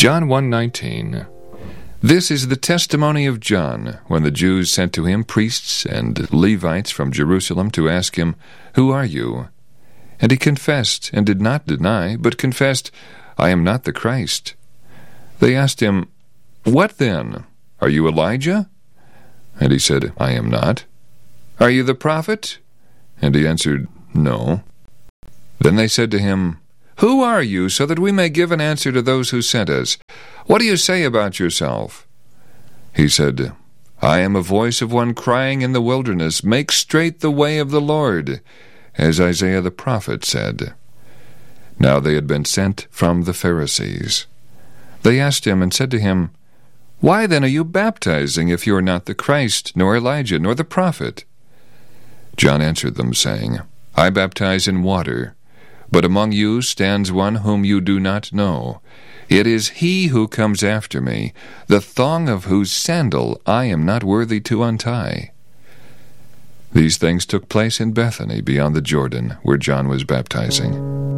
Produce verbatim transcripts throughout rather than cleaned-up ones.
John one nineteen. This is the testimony of John, when the Jews sent to him priests and Levites from Jerusalem to ask him, Who are you? And he confessed, and did not deny, but confessed, I am not the Christ. They asked him, What then? Are you Elijah? And he said, I am not. Are you the prophet? And he answered, No. Then they said to him, Who are you, so that we may give an answer to those who sent us? What do you say about yourself? He said, I am a voice of one crying in the wilderness, Make straight the way of the Lord, as Isaiah the prophet said. Now they had been sent from the Pharisees. They asked him and said to him, Why then are you baptizing if you are not the Christ, nor Elijah, nor the prophet? John answered them, saying, I baptize in water, but among you stands one whom you do not know. It is he who comes after me, the thong of whose sandal I am not worthy to untie. These things took place in Bethany beyond the Jordan, where John was baptizing.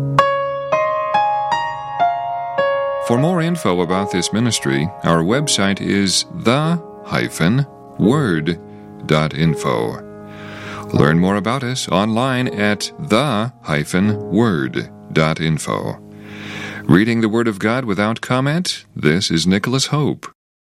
For more info about this ministry, our website is the dash word dot info. Learn more about us online at the dash word dot info. Reading the Word of God without comment, this is Nicholas Hope.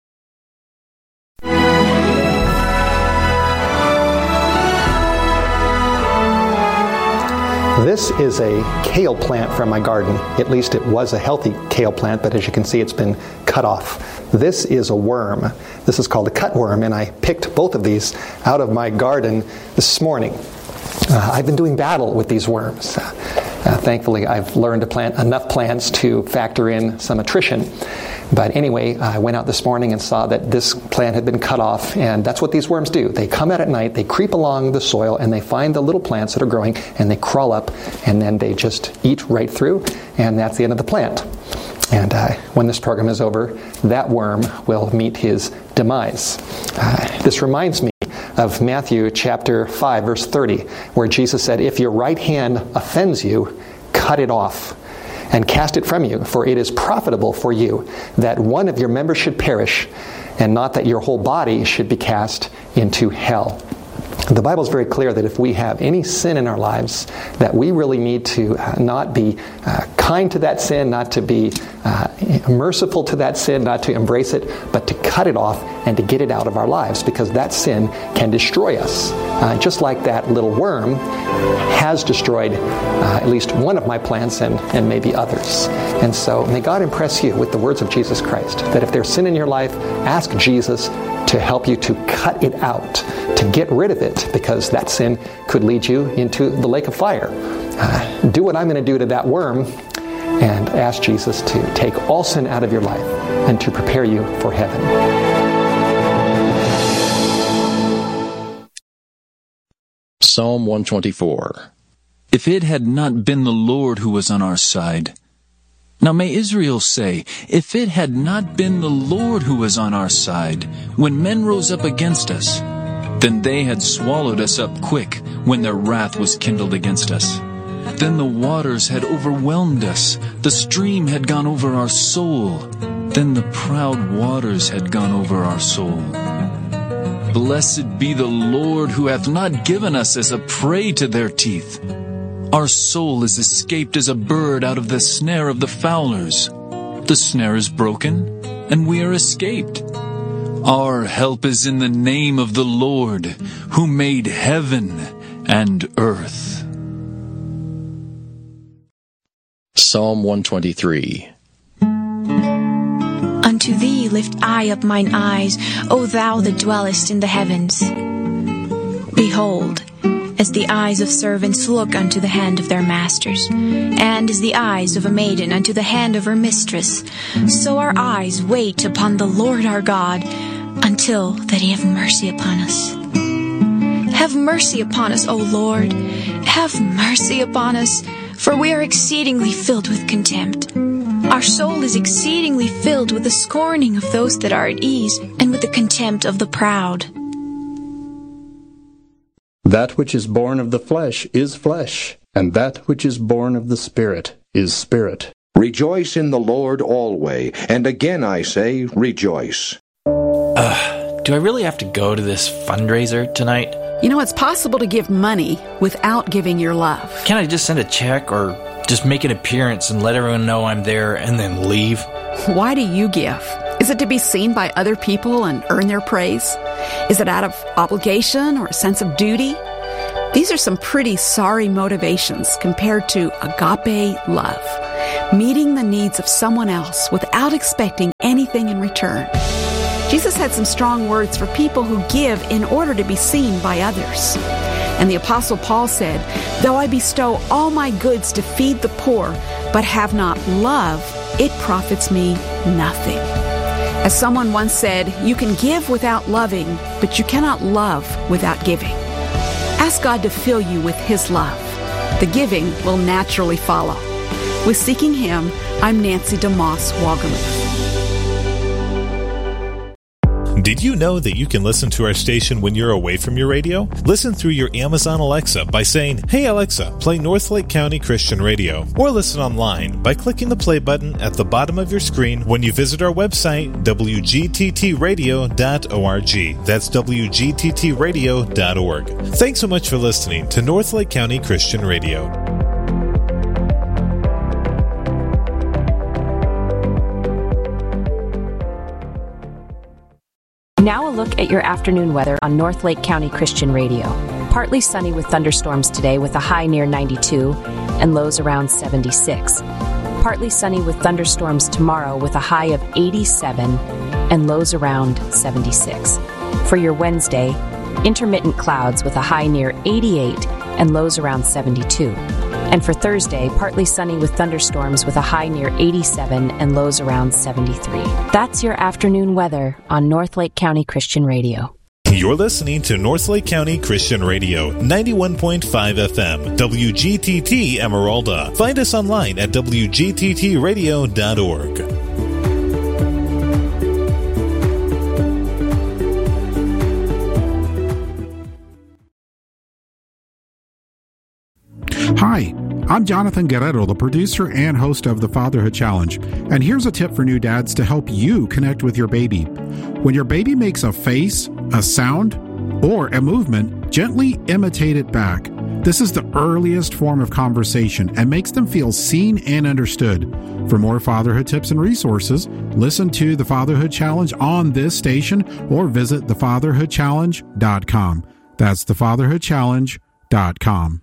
This is a kale plant from my garden. At least it was a healthy kale plant, but as you can see, it's been cut off. This is a worm. This is called a cutworm, and I picked both of these out of my garden this morning. Uh, I've been doing battle with these worms. Uh, uh, thankfully, I've learned to plant enough plants to factor in some attrition. But anyway, I went out this morning and saw that this plant had been cut off, and that's what these worms do. They come out at night, they creep along the soil, and they find the little plants that are growing, and they crawl up, and then they just eat right through, and that's the end of the plant. And uh, when this program is over, that worm will meet his demise. Uh, this reminds me of Matthew chapter five, verse thirty, where Jesus said, If your right hand offends you, cut it off and cast it from you, for it is profitable for you that one of your members should perish, and not that your whole body should be cast into hell. The Bible is very clear that if we have any sin in our lives, that we really need to uh, not be uh, kind to that sin, not to be uh, merciful to that sin, not to embrace it, but to cut it off and to get it out of our lives, because that sin can destroy us. Uh, just like that little worm has destroyed uh, at least one of my plants and, and maybe others. And so may God impress you with the words of Jesus Christ, that if there's sin in your life, ask Jesus to help you to cut it out, to get rid of it, because that sin could lead you into the lake of fire. Uh, do what I'm going to do to that worm and ask Jesus to take all sin out of your life and to prepare you for heaven. Psalm one twenty-four. If it had not been the Lord who was on our side. Now may Israel say, If it had not been the Lord who was on our side, when men rose up against us, then they had swallowed us up quick, when their wrath was kindled against us. Then the waters had overwhelmed us, the stream had gone over our soul, then the proud waters had gone over our soul. Blessed be the Lord who hath not given us as a prey to their teeth. Our soul is escaped as a bird out of the snare of the fowlers. The snare is broken, and we are escaped. Our help is in the name of the Lord, who made heaven and earth. Psalm one twenty-three. Unto thee lift I up mine eyes, O thou that dwellest in the heavens. Behold, as the eyes of servants look unto the hand of their masters, and as the eyes of a maiden unto the hand of her mistress, so our eyes wait upon the Lord our God, until that he have mercy upon us. Have mercy upon us, O Lord, have mercy upon us, for we are exceedingly filled with contempt. Our soul is exceedingly filled with the scorning of those that are at ease, and with the contempt of the proud. That which is born of the flesh is flesh, and that which is born of the Spirit is spirit. Rejoice in the Lord always, and again I say, rejoice. Uh, do I really have to go to this fundraiser tonight? You know, it's possible to give money without giving your love. Can't I just send a check or just make an appearance and let everyone know I'm there and then leave? Why do you give? Is it to be seen by other people and earn their praise? Is it out of obligation or a sense of duty? These are some pretty sorry motivations compared to agape love, meeting the needs of someone else without expecting anything in return. Jesus had some strong words for people who give in order to be seen by others. And the Apostle Paul said, "Though I bestow all my goods to feed the poor, but have not love, it profits me nothing." As someone once said, you can give without loving, but you cannot love without giving. Ask God to fill you with His love. The giving will naturally follow. With Seeking Him, I'm Nancy DeMoss Walgermuth. Did you know that you can listen to our station when you're away from your radio? Listen through your Amazon Alexa by saying, "Hey Alexa, play Northlake County Christian Radio." Or listen online by clicking the play button at the bottom of your screen when you visit our website, w g t t radio dot org. That's w g t t radio dot org. Thanks so much for listening to Northlake County Christian Radio. Now a look at your afternoon weather on Northlake County Christian Radio. Partly sunny with thunderstorms today with a high near ninety-two and lows around seventy-six. Partly sunny with thunderstorms tomorrow with a high of eighty-seven and lows around seventy-six. For your Wednesday, intermittent clouds with a high near eighty-eight and lows around seventy-two. And for Thursday, partly sunny with thunderstorms with a high near eighty-seven and lows around seventy-three. That's your afternoon weather on Northlake County Christian Radio. You're listening to Northlake County Christian Radio, ninety-one point five F M, W G T T Emeralda. Find us online at w g t t radio dot org. Hi, I'm Jonathan Guerrero, the producer and host of the Fatherhood Challenge, and here's a tip for new dads to help you connect with your baby. When your baby makes a face, a sound, or a movement, gently imitate it back. This is the earliest form of conversation and makes them feel seen and understood. For more fatherhood tips and resources, listen to the Fatherhood Challenge on this station or visit the fatherhood challenge dot com. That's the fatherhood challenge dot com.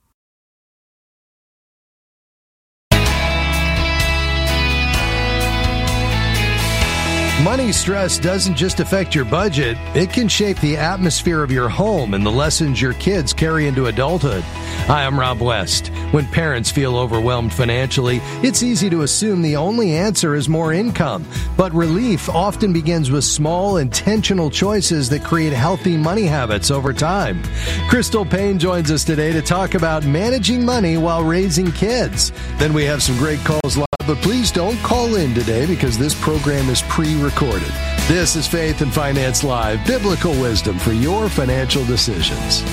Money stress doesn't just affect your budget, it can shape the atmosphere of your home and the lessons your kids carry into adulthood. Hi, I'm Rob West. When parents feel overwhelmed financially, it's easy to assume the only answer is more income. But relief often begins with small, intentional choices that create healthy money habits over time. Crystal Payne joins us today to talk about managing money while raising kids. Then we have some great calls live, but please don't call in today because this program is pre-recorded. This is Faith and Finance Live, biblical wisdom for your financial decisions.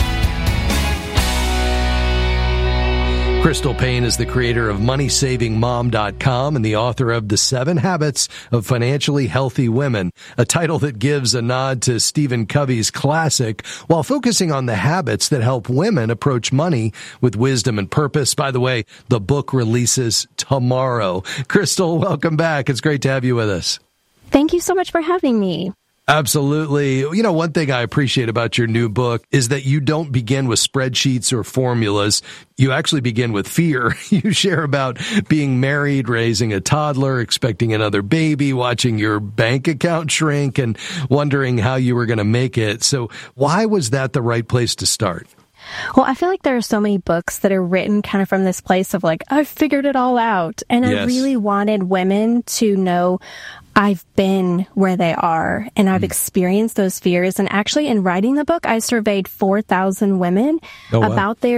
Crystal Payne is the creator of money saving mom dot com and the author of The Seven Habits of Financially Healthy Women, a title that gives a nod to Stephen Covey's classic while focusing on the habits that help women approach money with wisdom and purpose. By the way, the book releases tomorrow. Crystal, welcome back. It's great to have you with us. Thank you so much for having me. Absolutely. You know, one thing I appreciate about your new book is that you don't begin with spreadsheets or formulas. You actually begin with fear. You share about being married, raising a toddler, expecting another baby, watching your bank account shrink, and wondering how you were going to make it. So why was that the right place to start? Well, I feel like there are so many books that are written kind of from this place of like, I've figured it all out. And yes. I really wanted women to know I've been where they are and I've mm. experienced those fears. And actually in writing the book, I surveyed four thousand women oh, wow. about their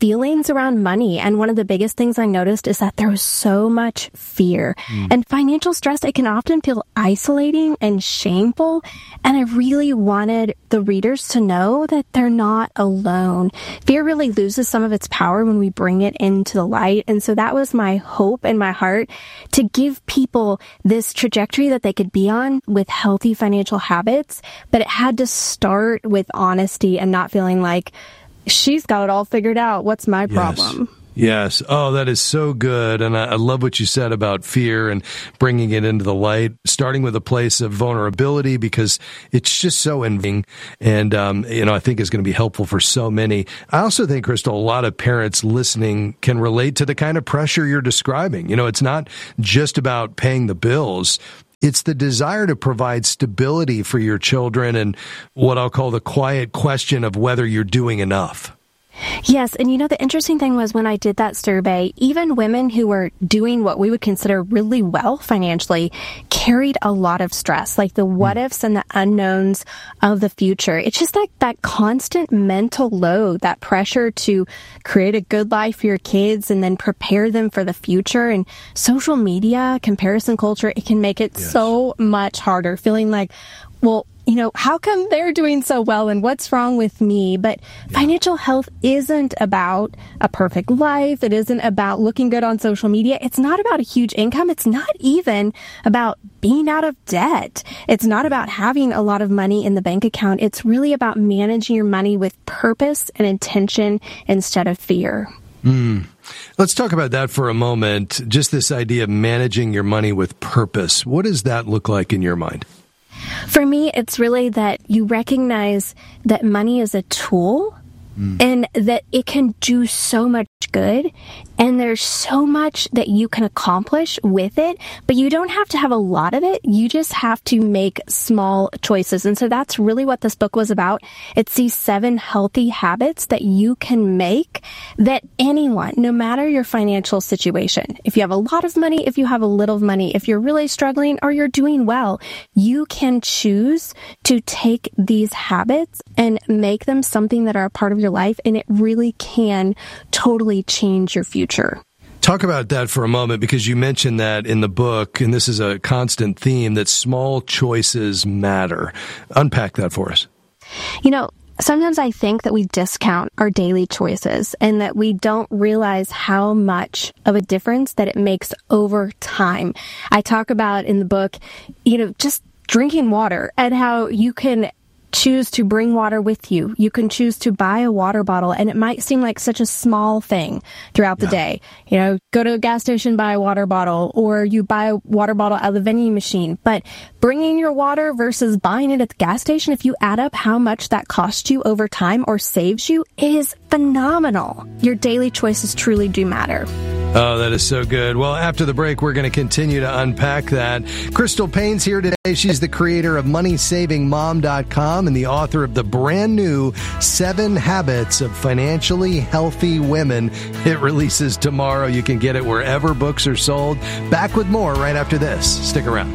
feelings around money. And one of the biggest things I noticed is that there was so much fear. Mm. And financial stress, it can often feel isolating and shameful. And I really wanted the readers to know that they're not alone. Fear really loses some of its power when we bring it into the light. And so that was my hope in my heart, to give people this trajectory that they could be on with healthy financial habits. But it had to start with honesty and not feeling like, she's got it all figured out. What's my problem? Yes. Yes. Oh, that is so good. And I, I love what you said about fear and bringing it into the light, starting with a place of vulnerability, because it's just so envying. And, um, you know, I think is going to be helpful for so many. I also think, Crystal, a lot of parents listening can relate to the kind of pressure you're describing. You know, it's not just about paying the bills. It's the desire to provide stability for your children and what I'll call the quiet question of whether you're doing enough. Yes, and you know, the interesting thing was when I did that survey, even women who were doing what we would consider really well financially carried a lot of stress, like the what ifs and the unknowns of the future. It's just like that constant mental load, that pressure to create a good life for your kids and then prepare them for the future. And social media, comparison culture, it can make it yes. so much harder, feeling like, well, you know, how come they're doing so well and what's wrong with me? But yeah. financial health isn't about a perfect life. It isn't about looking good on social media. It's not about a huge income. It's not even about being out of debt. It's not about having a lot of money in the bank account. It's really about managing your money with purpose and intention instead of fear. Mm. Let's talk about that for a moment. Just this idea of managing your money with purpose. What does that look like in your mind? For me, it's really that you recognize that money is a tool mm. and that it can do so much good. And there's so much that you can accomplish with it, but you don't have to have a lot of it. You just have to make small choices. And so that's really what this book was about. It's these seven healthy habits that you can make that anyone, no matter your financial situation, if you have a lot of money, if you have a little money, if you're really struggling or you're doing well, you can choose to take these habits and make them something that are a part of your life. And it really can totally change your future. Talk about that for a moment, because you mentioned that in the book, and this is a constant theme, that small choices matter. Unpack that for us. You know, sometimes I think that we discount our daily choices and that we don't realize how much of a difference that it makes over time. I talk about in the book, you know, just drinking water and how you can choose to bring water with you. You can choose to buy a water bottle, and it might seem like such a small thing throughout the yeah. day. You know, go to a gas station, buy a water bottle, or you buy a water bottle out of the vending machine. But bringing your water versus buying it at the gas station, if you add up how much that costs you over time or saves you, it is phenomenal. Your daily choices truly do matter. Oh, that is so good. Well, after the break, we're going to continue to unpack that. Crystal Payne's here today. She's the creator of money saving mom dot com and the author of the brand new Seven Habits of Financially Healthy Women. It releases tomorrow. You can get it wherever books are sold. Back with more right after this. Stick around.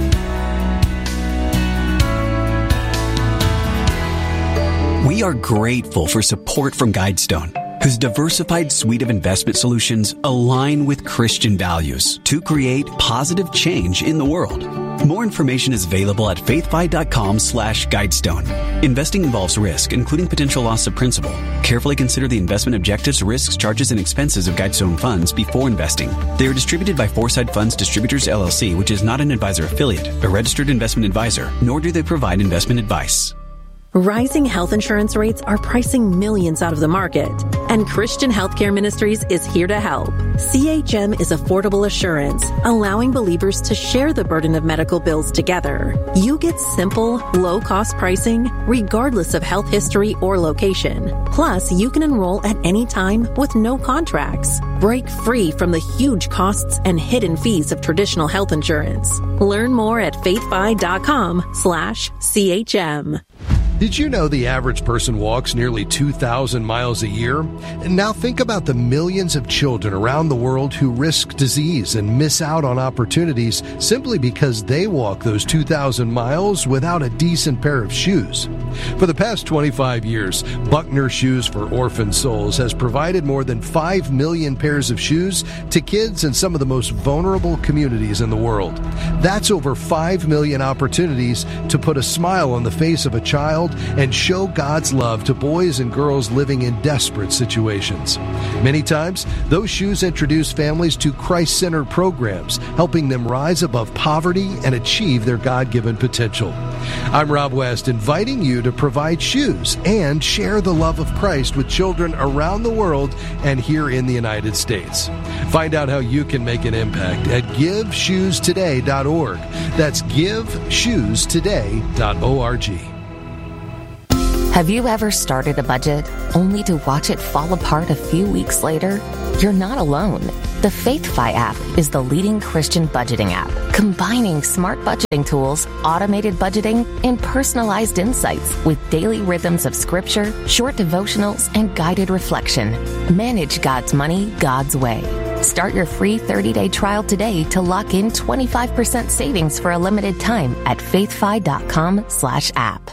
We are grateful for support from Guidestone, whose diversified suite of investment solutions align with Christian values to create positive change in the world. More information is available at faithfi.com slash Guidestone. Investing involves risk, including potential loss of principal. Carefully consider the investment objectives, risks, charges, and expenses of Guidestone funds before investing. They are distributed by Foresight Funds Distributors, L L C, which is not an advisor affiliate, a registered investment advisor, nor do they provide investment advice. Rising health insurance rates are pricing millions out of the market, and Christian Healthcare Ministries is here to help. C H M is affordable assurance, allowing believers to share the burden of medical bills together. You get simple, low-cost pricing, regardless of health history or location. Plus, you can enroll at any time with no contracts. Break free from the huge costs and hidden fees of traditional health insurance. Learn more at faithfi.com slash CHM. Did you know the average person walks nearly two thousand miles a year? And now think about the millions of children around the world who risk disease and miss out on opportunities simply because they walk those two thousand miles without a decent pair of shoes. For the past twenty-five years, Buckner Shoes for Orphan Souls has provided more than five million pairs of shoes to kids in some of the most vulnerable communities in the world. That's over five million opportunities to put a smile on the face of a child and show God's love to boys and girls living in desperate situations. Many times, those shoes introduce families to Christ-centered programs, helping them rise above poverty and achieve their God-given potential. I'm Rob West, inviting you to provide shoes and share the love of Christ with children around the world and here in the United States. Find out how you can make an impact at give shoes today dot org. That's give shoes today dot org. Have you ever started a budget only to watch it fall apart a few weeks later? You're not alone. The FaithFi app is the leading Christian budgeting app, combining smart budgeting tools, automated budgeting, and personalized insights with daily rhythms of scripture, short devotionals, and guided reflection. Manage God's money God's way. Start your free thirty-day trial today to lock in twenty-five percent savings for a limited time at faithfi.com slash app.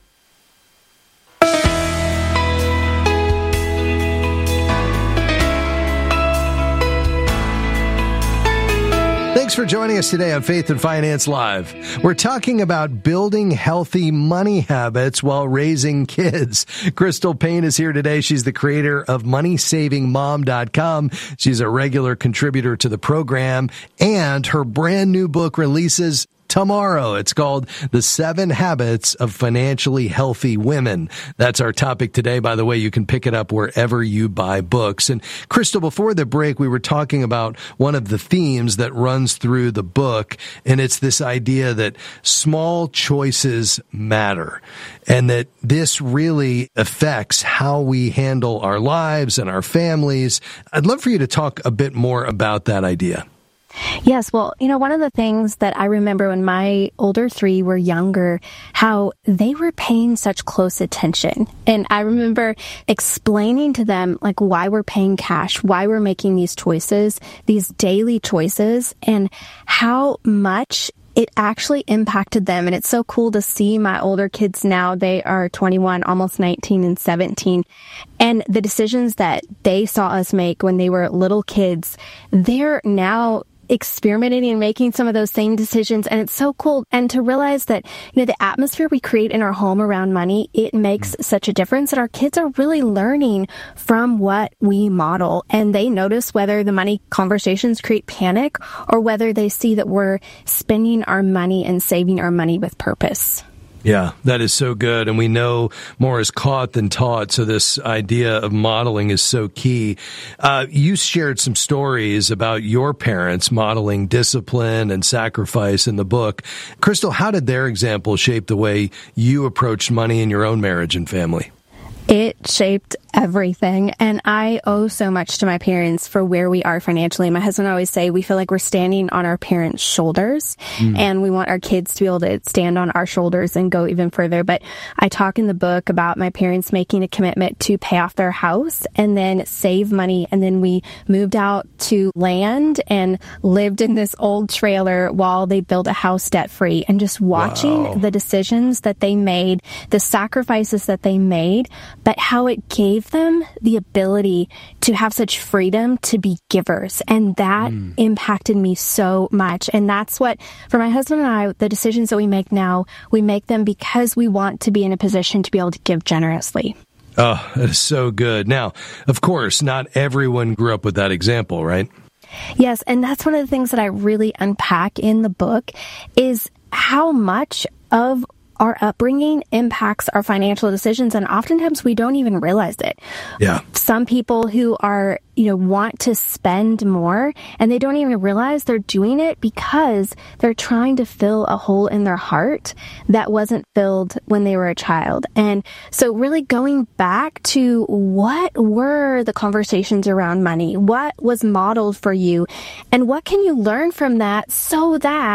Thanks for joining us today on Faith and Finance Live. We're talking about building healthy money habits while raising kids. Crystal Payne is here today. She's the creator of money saving mom dot com. She's a regular contributor to the program, and her brand new book releases tomorrow. It's called The Seven Habits of Financially Healthy Women. That's our topic today. By the way, you can pick it up wherever you buy books. And Crystal, before the break, we were talking about one of the themes that runs through the book, and it's this idea that small choices matter, and that this really affects how we handle our lives and our families. I'd love for you to talk a bit more about that idea. Yes, well, you know, one of the things that I remember when my older three were younger, how they were paying such close attention. And I remember explaining to them, like, why we're paying cash, why we're making these choices, these daily choices, and how much it actually impacted them. And it's so cool to see my older kids now. They are twenty-one, almost nineteen, and seventeen. And the decisions that they saw us make when they were little kids, they're now experimenting and making some of those same decisions. And it's so cool. And to realize that, you know, the atmosphere we create in our home around money, it makes such a difference that our kids are really learning from what we model. And they notice whether the money conversations create panic or whether they see that we're spending our money and saving our money with purpose. Yeah, that is so good. And we know more is caught than taught. So this idea of modeling is so key. Uh, you shared some stories about your parents modeling discipline and sacrifice in the book. Crystal, how did their example shape the way you approached money in your own marriage and family? It shaped everything. And I owe so much to my parents for where we are financially. My husband always say we feel like we're standing on our parents' shoulders, mm. and we want our kids to be able to stand on our shoulders and go even further. But I talk in the book about my parents making a commitment to pay off their house and then save money. And then we moved out to land and lived in this old trailer while they built a house debt free. And just watching wow. the decisions that they made, the sacrifices that they made, but how it gave them the ability to have such freedom to be givers. And that mm. impacted me so much. And that's what, for my husband and I, the decisions that we make now, we make them because we want to be in a position to be able to give generously. Oh, that is so good. Now, of course, not everyone grew up with that example, right? Yes, and that's one of the things that I really unpack in the book is how much of our upbringing impacts our financial decisions, and oftentimes we don't even realize it. Yeah. Some people who are, you know, want to spend more, and they don't even realize they're doing it because they're trying to fill a hole in their heart that wasn't filled when they were a child. And so really going back to what were the conversations around money? What was modeled for you? And what can you learn from that so that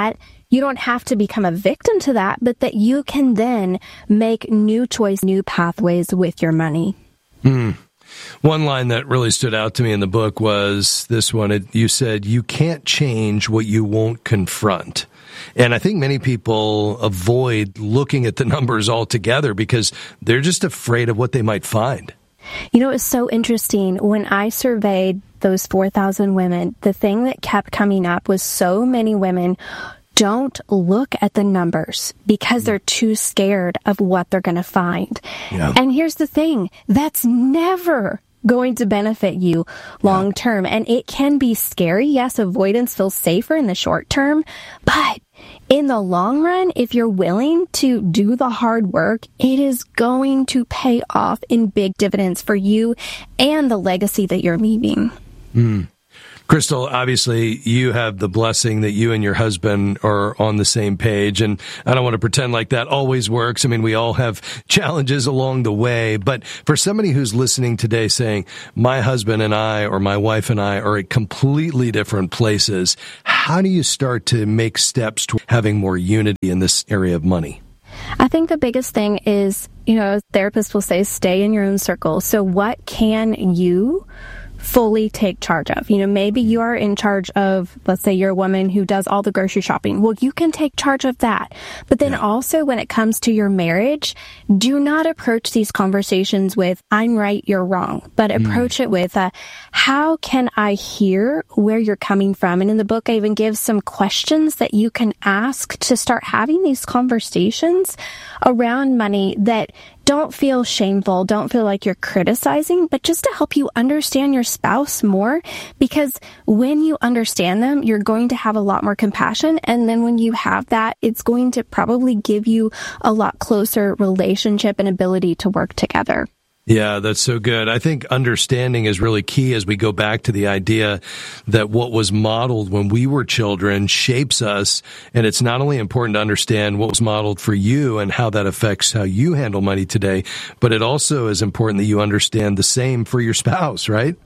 you don't have to become a victim to that, but that you can then make new choice, new pathways with your money. Mm. One line that really stood out to me in the book was this one. It, you said, you can't change what you won't confront. And I think many people avoid looking at the numbers altogether because they're just afraid of what they might find. You know, it's so interesting. When I surveyed those four thousand women, the thing that kept coming up was so many women don't look at the numbers because they're too scared of what they're going to find. Yeah. And here's the thing, that's never going to benefit you long term. Yeah. And it can be scary. Yes, avoidance feels safer in the short term, but in the long run, if you're willing to do the hard work, it is going to pay off in big dividends for you and the legacy that you're leaving. Mm. Crystal, obviously, you have the blessing that you and your husband are on the same page, and I don't want to pretend like that always works. I mean, we all have challenges along the way, but for somebody who's listening today saying, my husband and I or my wife and I are at completely different places, how do you start to make steps to having more unity in this area of money? I think the biggest thing is, you know, therapists will say, stay in your own circle. So what can you fully take charge of? You know, maybe you are in charge of, let's say you're a woman who does all the grocery shopping. Well, you can take charge of that. But then yeah. also when it comes to your marriage, do not approach these conversations with, I'm right, you're wrong, but mm. approach it with, uh, how can I hear where you're coming from? And in the book, I even give some questions that you can ask to start having these conversations around money that don't feel shameful, don't feel like you're criticizing, but just to help you understand your spouse more, because when you understand them, you're going to have a lot more compassion. And then when you have that, it's going to probably give you a lot closer relationship and ability to work together. Yeah, that's so good. I think understanding is really key as we go back to the idea that what was modeled when we were children shapes us. And it's not only important to understand what was modeled for you and how that affects how you handle money today, but it also is important that you understand the same for your spouse, right?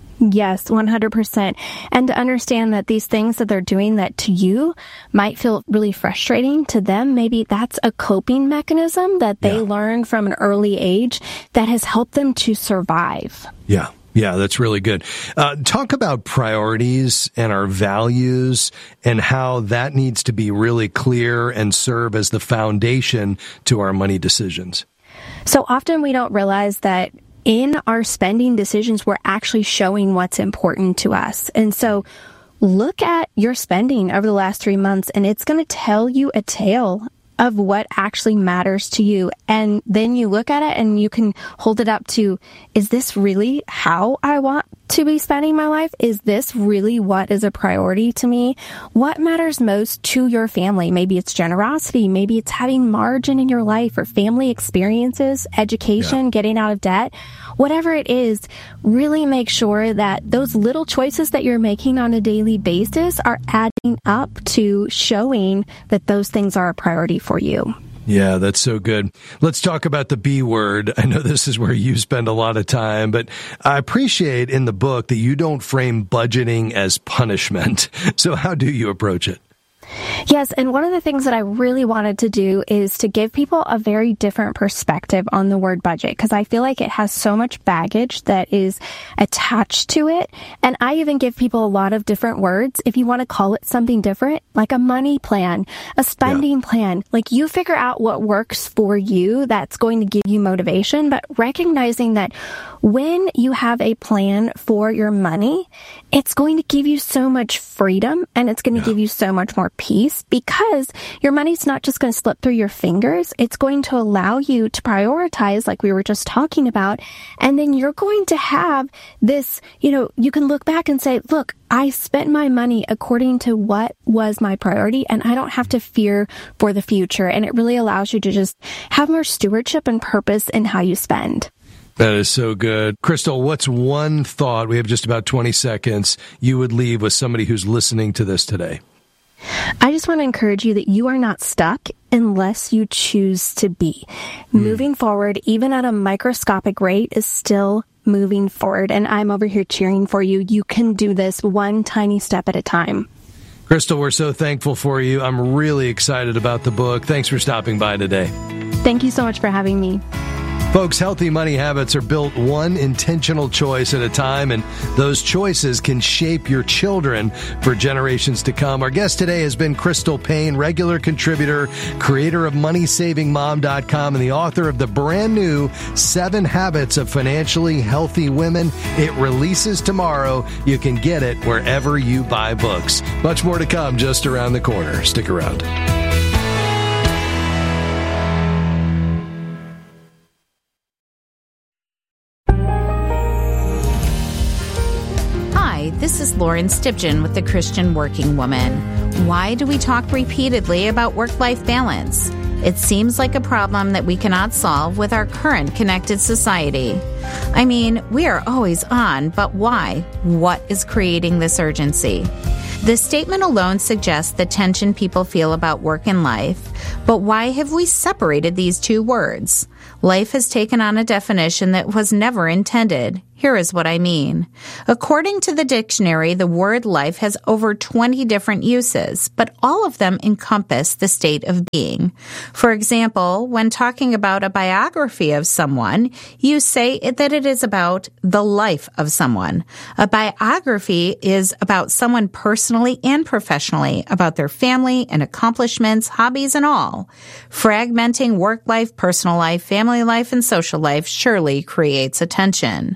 Yes, one hundred percent. And to understand that these things that they're doing that to you might feel really frustrating to them, maybe that's a coping mechanism that they yeah. learned from an early age that has helped them to survive. Yeah. Yeah, that's really good. Uh, talk about priorities and our values and how that needs to be really clear and serve as the foundation to our money decisions. So often we don't realize that in our spending decisions, we're actually showing what's important to us. And so look at your spending over the last three months, and it's going to tell you a tale of what actually matters to you. And then you look at it and you can hold it up to, is this really how I want to be spending my life? Is this really what is a priority to me? What matters most to your family? Maybe it's generosity. Maybe it's having margin in your life or family experiences, education, yeah. getting out of debt. Whatever it is, really make sure that those little choices that you're making on a daily basis are adding up to showing that those things are a priority for you. Yeah, that's so good. Let's talk about the B word. I know this is where you spend a lot of time, but I appreciate in the book that you don't frame budgeting as punishment. So how do you approach it? Yes, and one of the things that I really wanted to do is to give people a very different perspective on the word budget, because I feel like it has so much baggage that is attached to it. And I even give people a lot of different words. If you want to call it something different, like a money plan, a spending yeah. plan, like you figure out what works for you that's going to give you motivation, but recognizing that when you have a plan for your money, it's going to give you so much freedom and it's going to yeah. give you so much more peace, because your money's not just going to slip through your fingers. It's going to allow you to prioritize, like we were just talking about. And then you're going to have this, you know, you can look back and say, look, I spent my money according to what was my priority, and I don't have to fear for the future. And it really allows you to just have more stewardship and purpose in how you spend. That is so good. Crystal, what's one thought, we have just about twenty seconds, you would leave with somebody who's listening to this today? I just want to encourage you that you are not stuck unless you choose to be. Mm. Moving forward, even at a microscopic rate, is still moving forward. And I'm over here cheering for you. You can do this one tiny step at a time. Crystal, we're so thankful for you. I'm really excited about the book. Thanks for stopping by today. Thank you so much for having me. Folks, healthy money habits are built one intentional choice at a time, and those choices can shape your children for generations to come. Our guest today has been Crystal Paine, regular contributor, creator of money saving mom dot com, and the author of the brand new Seven Habits of Financially Healthy Women. It releases tomorrow. You can get it wherever you buy books. Much more to come just around the corner. Stick around. This is Lauren Stipgen with the Christian Working Woman. Why do we talk repeatedly about work-life balance? It seems like a problem that we cannot solve with our current connected society. I mean, we are always on, but why? What is creating this urgency? This statement alone suggests the tension people feel about work and life, but why have we separated these two words? Life has taken on a definition that was never intended. Here is what I mean. According to the dictionary, the word life has over twenty different uses, but all of them encompass the state of being. For example, when talking about a biography of someone, you say that it is about the life of someone. A biography is about someone personally and professionally, about their family and accomplishments, hobbies, and all. Fragmenting work life, personal life, family life, and social life surely creates a tension.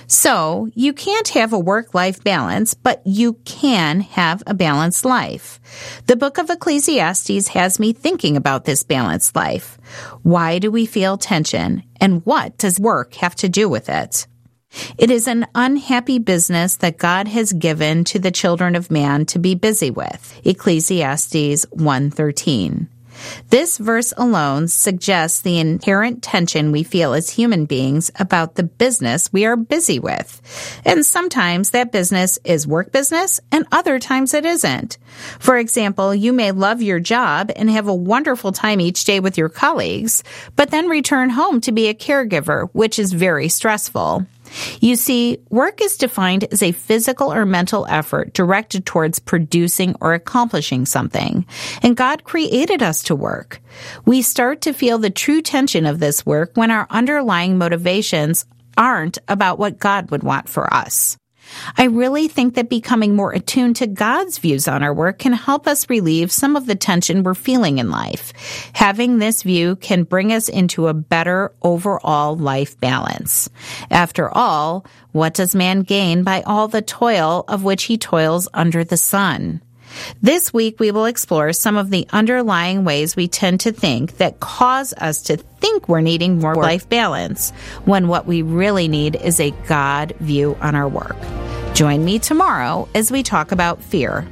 So, you can't have a work-life balance, but you can have a balanced life. The book of Ecclesiastes has me thinking about this balanced life. Why do we feel tension, and what does work have to do with it? It is an unhappy business that God has given to the children of man to be busy with. Ecclesiastes one thirteen. This verse alone suggests the inherent tension we feel as human beings about the business we are busy with. And sometimes that business is work business, and other times it isn't. For example, you may love your job and have a wonderful time each day with your colleagues, but then return home to be a caregiver, which is very stressful. You see, work is defined as a physical or mental effort directed towards producing or accomplishing something. And God created us to work. We start to feel the true tension of this work when our underlying motivations aren't about what God would want for us. I really think that becoming more attuned to God's views on our work can help us relieve some of the tension we're feeling in life. Having this view can bring us into a better overall life balance. After all, what does man gain by all the toil of which he toils under the sun? This week, we will explore some of the underlying ways we tend to think that cause us to think we're needing more life balance, when what we really need is a God view on our work. Join me tomorrow as we talk about fear.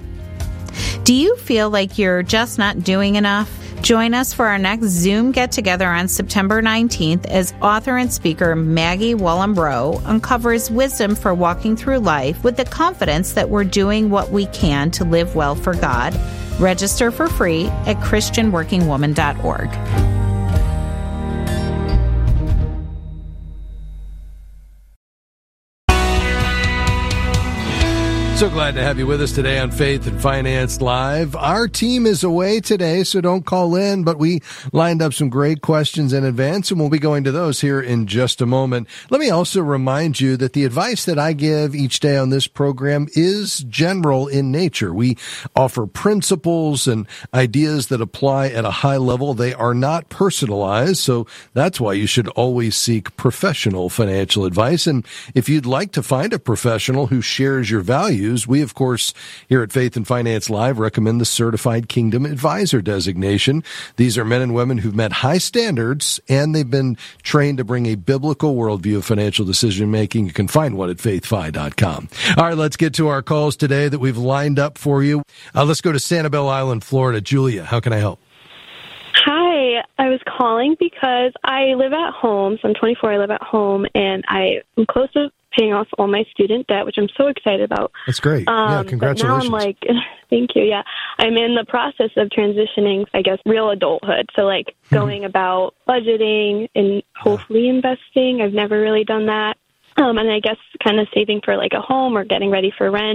Do you feel like you're just not doing enough? Join us for our next Zoom get-together on September nineteenth as author and speaker Maggie Wallenbro uncovers wisdom for walking through life with the confidence that we're doing what we can to live well for God. Register for free at Christian Working Woman dot org. So glad to have you with us today on Faith and Finance Live. Our team is away today, so don't call in, but we lined up some great questions in advance, and we'll be going to those here in just a moment. Let me also remind you that the advice that I give each day on this program is general in nature. We offer principles and ideas that apply at a high level. They are not personalized, so that's why you should always seek professional financial advice. And if you'd like to find a professional who shares your values, we, of course, here at Faith and Finance Live recommend the Certified Kingdom Advisor designation. These are men and women who've met high standards, and they've been trained to bring a biblical worldview of financial decision-making. You can find one at faith fi dot com. All right, let's get to our calls today that we've lined up for you. Uh, let's go to Sanibel Island, Florida. Julia, how can I help? Hi, I was calling because I live at home, so I'm twenty-four, I live at home, and I am close to paying off all my student debt, which I'm so excited about. That's great. Um, yeah, congratulations. But now I'm like, thank you, yeah. I'm in the process of transitioning, I guess, real adulthood. So, like, mm-hmm. going about budgeting and hopefully investing. I've never really done that. Um, and I guess kind of saving for, like, a home or getting ready for rent.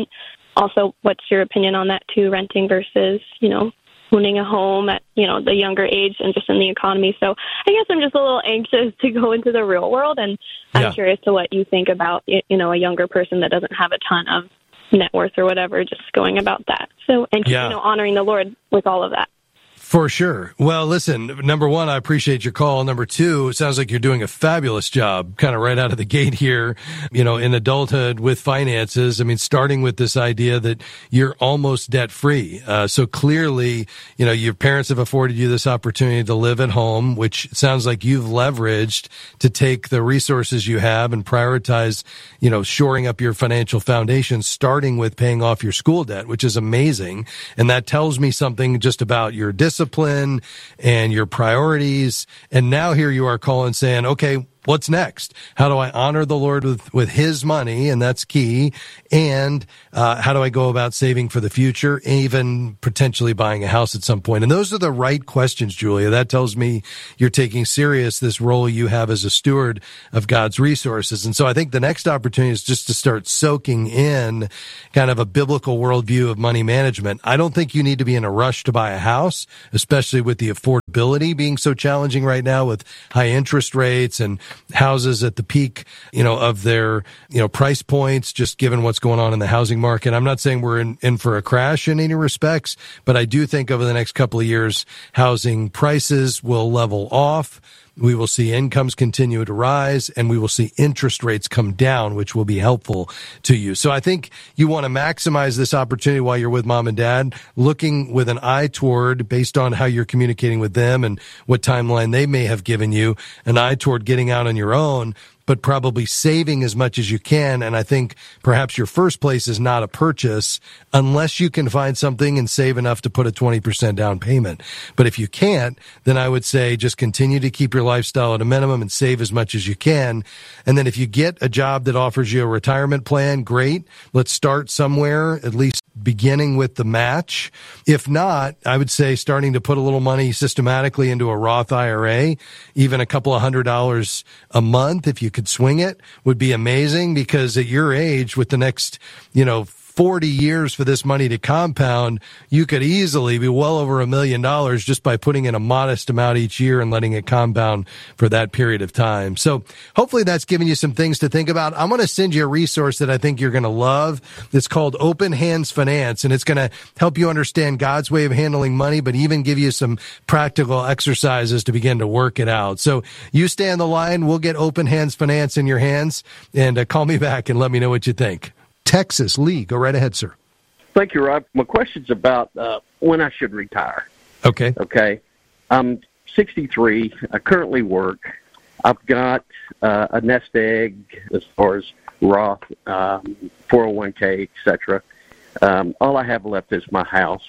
also, what's your opinion on that too, renting versus, you know, owning a home at, you know, the younger age and just in the economy. So I guess I'm just a little anxious to go into the real world, and I'm Yeah. curious to what you think about, you know, a younger person that doesn't have a ton of net worth or whatever, just going about that. So, and, Yeah. you know, honoring the Lord with all of that. For sure. Well, listen, number one, I appreciate your call. Number two, it sounds like you're doing a fabulous job kind of right out of the gate here, you know, in adulthood with finances. I mean, starting with this idea that you're almost debt free. Uh, so clearly, you know, your parents have afforded you this opportunity to live at home, which sounds like you've leveraged to take the resources you have and prioritize, you know, shoring up your financial foundation, starting with paying off your school debt, which is amazing. And that tells me something just about your discipline discipline and your priorities. And now here you are calling saying, okay, what's next? How do I honor the Lord with, with his money? And that's key. And uh, how do I go about saving for the future, even potentially buying a house at some point? And those are the right questions, Julia. That tells me you're taking serious this role you have as a steward of God's resources. And so I think the next opportunity is just to start soaking in kind of a biblical worldview of money management. I don't think you need to be in a rush to buy a house, especially with the affordability being so challenging right now with high interest rates and houses at the peak, you know, of their, you know, price points, just given what's going on in the housing market. I'm not saying we're in, in for a crash in any respects, but I do think over the next couple of years, housing prices will level off. We will see incomes continue to rise, and we will see interest rates come down, which will be helpful to you. So I think you want to maximize this opportunity while you're with mom and dad, looking with an eye toward, based on how you're communicating with them and what timeline they may have given you, an eye toward getting out on your own, but probably saving as much as you can. And I think perhaps your first place is not a purchase unless you can find something and save enough to put a twenty percent down payment. But if you can't, then I would say just continue to keep your lifestyle at a minimum and save as much as you can. And then if you get a job that offers you a retirement plan, great. Let's start somewhere, at least beginning with the match. If not, I would say starting to put a little money systematically into a Roth I R A, even a couple of hundred dollars a month, if you could swing it, would be amazing, because at your age, with the next, you know, forty years for this money to compound, you could easily be well over a million dollars just by putting in a modest amount each year and letting it compound for that period of time. So hopefully that's given you some things to think about. I'm going to send you a resource that I think you're going to love. It's called Open Hands Finance, and it's going to help you understand God's way of handling money, but even give you some practical exercises to begin to work it out. So you stay on the line. We'll get Open Hands Finance in your hands, and uh, call me back and let me know what you think. Texas, Lee, go right ahead, sir. Thank you, Rob. My question's about uh, when I should retire. Okay. Okay. I'm sixty-three. I currently work. I've got uh, a nest egg as far as Roth, um, four oh one k, et cetera. Um, all I have left is my house.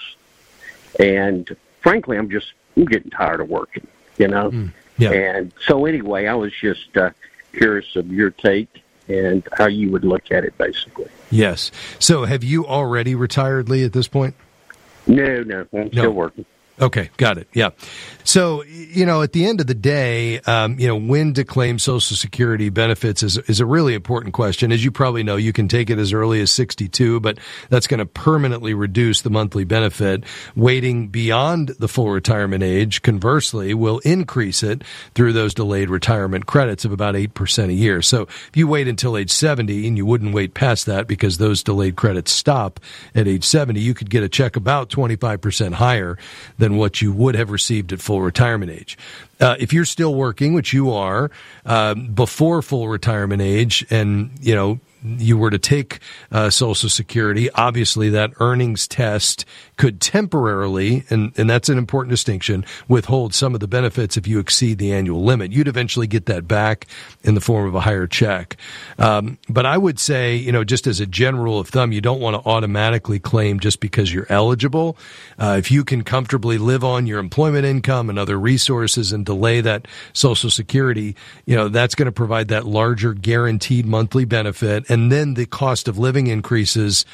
And frankly, I'm just I'm getting tired of working, you know? Mm, yeah. And so anyway, I was just uh, curious of your take and how you would look at it, basically. Yes. So have you already retired, Lee, at this point? No, no. I'm no. still working. Okay, got it. Yeah. So, you know, at the end of the day, um, you know, when to claim Social Security benefits is is a really important question. As you probably know, you can take it as early as sixty-two, but that's going to permanently reduce the monthly benefit. Waiting beyond the full retirement age, conversely, will increase it through those delayed retirement credits of about eight percent a year. So if you wait until age seventy, and you wouldn't wait past that because those delayed credits stop at age seventy, you could get a check about twenty-five percent higher than what you would have received at full retirement age. Uh, if you're still working, which you are, uh, before full retirement age, and, you know, you were to take uh, Social Security, obviously that earnings test could temporarily, and, and that's an important distinction, withhold some of the benefits if you exceed the annual limit. You'd eventually get that back in the form of a higher check. Um, but I would say, you know, just as a general rule of thumb, you don't want to automatically claim just because you're eligible. Uh, if you can comfortably live on your employment income and other resources and delay that Social Security, you know, that's going to provide that larger guaranteed monthly benefit. And then the cost of living increases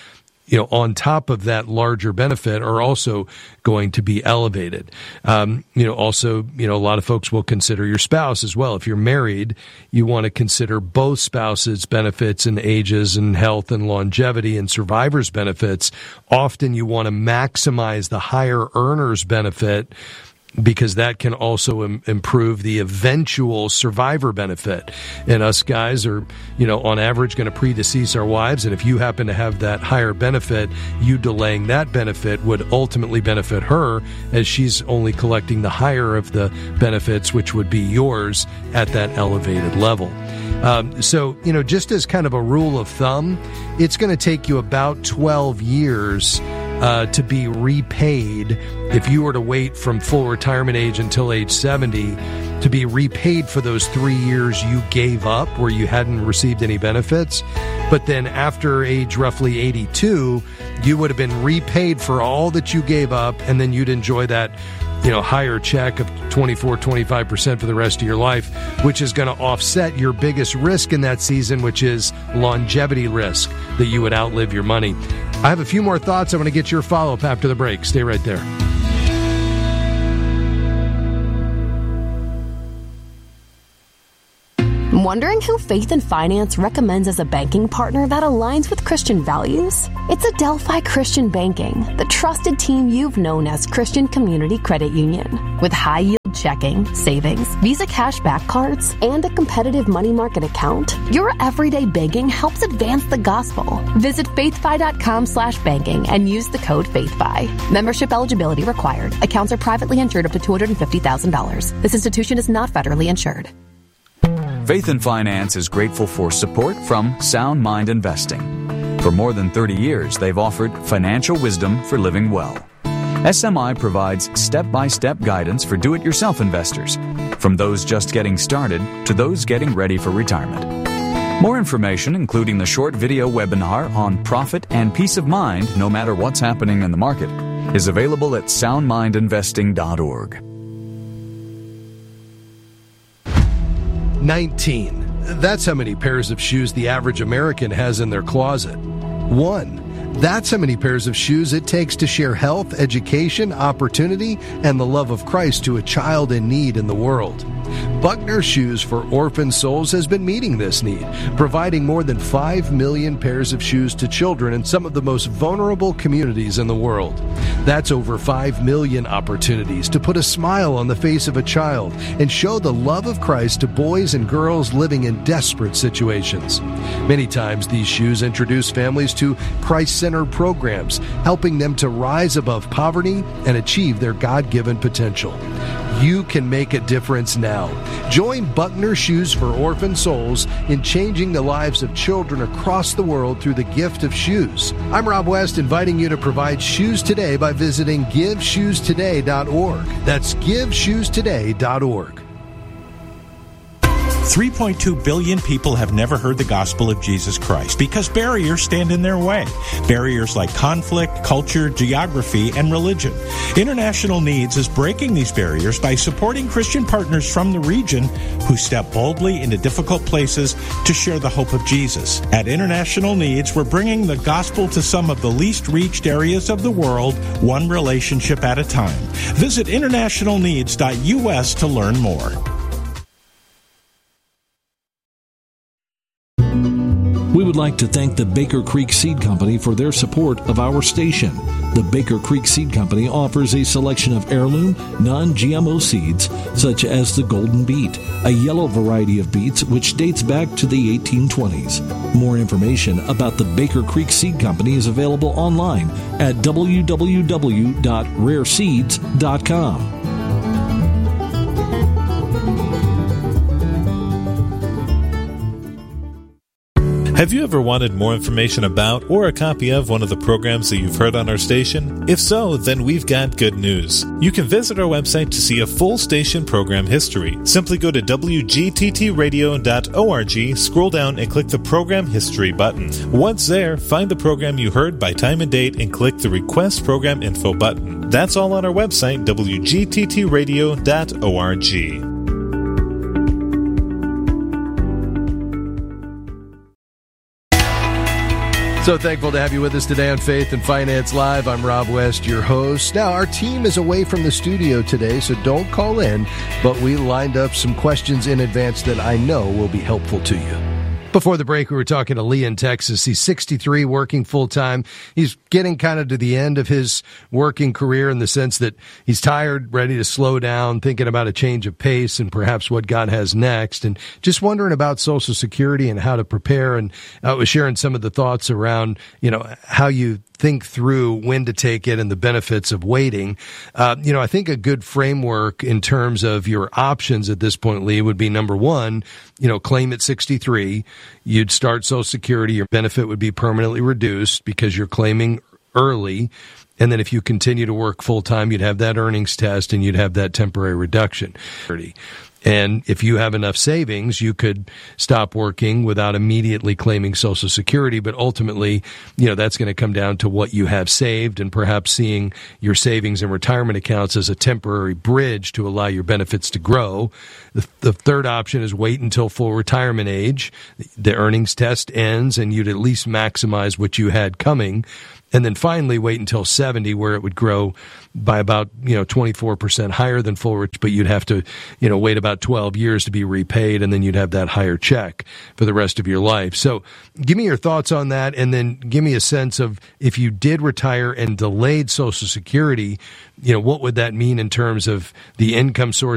you know, on top of that larger benefit are also going to be elevated. Um, you know, also, you know, a lot of folks will consider your spouse as well. If you're married, you want to consider both spouses' benefits and ages and health and longevity and survivors' benefits. Often you want to maximize the higher earner's benefit, because that can also im- improve the eventual survivor benefit. And us guys are, you know, on average going to predecease our wives. And if you happen to have that higher benefit, you delaying that benefit would ultimately benefit her, as she's only collecting the higher of the benefits, which would be yours at that elevated level. Um, so, you know, just as kind of a rule of thumb, it's going to take you about twelve years Uh, to be repaid, if you were to wait from full retirement age until age seventy, to be repaid for those three years you gave up where you hadn't received any benefits. But then after age roughly eighty-two, you would have been repaid for all that you gave up, and then you'd enjoy that, you know, higher check of twenty-four, twenty-five percent for the rest of your life, which is going to offset your biggest risk in that season, which is longevity risk, that you would outlive your money. I have a few more thoughts. I want to get your follow-up after the break. Stay right there. Wondering who Faith and Finance recommends as a banking partner that aligns with Christian values? It's Adelphi Christian Banking, the trusted team you've known as Christian Community Credit Union. With high-yield checking, savings, Visa cashback cards, and a competitive money market account, your everyday banking helps advance the gospel. Visit faithfi.com slash banking and use the code FaithFi. Membership eligibility required. Accounts are privately insured up to two hundred fifty thousand dollars. This institution is not federally insured. Faith and Finance is grateful for support from Sound Mind Investing. For more than thirty years, they've offered financial wisdom for living well. S M I provides step-by-step guidance for do-it-yourself investors, from those just getting started to those getting ready for retirement. More information, including the short video webinar on profit and peace of mind no matter what's happening in the market, is available at sound mind investing dot org. nineteen. That's how many pairs of shoes the average American has in their closet. One. That's how many pairs of shoes it takes to share health, education, opportunity, and the love of Christ to a child in need in the world. Buckner Shoes for Orphan Souls has been meeting this need, providing more than five million pairs of shoes to children in some of the most vulnerable communities in the world. That's over five million opportunities to put a smile on the face of a child and show the love of Christ to boys and girls living in desperate situations. Many times these shoes introduce families to Christ-centered programs, helping them to rise above poverty and achieve their God-given potential. You can make a difference now. Join Buckner Shoes for Orphan Souls in changing the lives of children across the world through the gift of shoes. I'm Rob West, inviting you to provide shoes today by visiting give shoes today dot org. That's give shoes today dot org. three point two billion people have never heard the gospel of Jesus Christ because barriers stand in their way. Barriers like conflict, culture, geography, and religion. International Needs is breaking these barriers by supporting Christian partners from the region who step boldly into difficult places to share the hope of Jesus. At International Needs, we're bringing the gospel to some of the least reached areas of the world, one relationship at a time. Visit international needs dot U S to learn more. We would like to thank the Baker Creek Seed Company for their support of our station. The Baker Creek Seed Company offers a selection of heirloom, non-G M O seeds, such as the Golden Beet, a yellow variety of beets which dates back to the eighteen twenties. More information about the Baker Creek Seed Company is available online at w w w dot rare seeds dot com. Have you ever wanted more information about or a copy of one of the programs that you've heard on our station? If so, then we've got good news. You can visit our website to see a full station program history. Simply go to w g t t radio dot org, scroll down and click the Program History button. Once there, find the program you heard by time and date and click the Request Program Info button. That's all on our website, w g t t radio dot org. So thankful to have you with us today on Faith and Finance Live. I'm Rob West, your host. Now, our team is away from the studio today, so don't call in, but we lined up some questions in advance that I know will be helpful to you. Before the break, we were talking to Lee in Texas. He's sixty-three, working full-time. He's getting kind of to the end of his working career in the sense that he's tired, ready to slow down, thinking about a change of pace and perhaps what God has next, and just wondering about Social Security and how to prepare. And I was sharing some of the thoughts around, you know, how you think through when to take it and the benefits of waiting. Uh, you know, I think a good framework in terms of your options at this point, Lee, would be number one, you know, claim at sixty-three. You'd start Social Security. Your benefit would be permanently reduced because you're claiming early. And then if you continue to work full time, you'd have that earnings test and you'd have that temporary reduction. And if you have enough savings, you could stop working without immediately claiming Social Security. But ultimately, you know, that's going to come down to what you have saved and perhaps seeing your savings and retirement accounts as a temporary bridge to allow your benefits to grow. The, the third option is wait until full retirement age. The earnings test ends and you'd at least maximize what you had coming. And then finally, wait until seventy, where it would grow by about, you know, twenty-four percent higher than full rich, but you'd have to, you know, wait about twelve years to be repaid, and then you'd have that higher check for the rest of your life. So give me your thoughts on that, and then give me a sense of if you did retire and delayed Social Security, you know, what would that mean in terms of the income source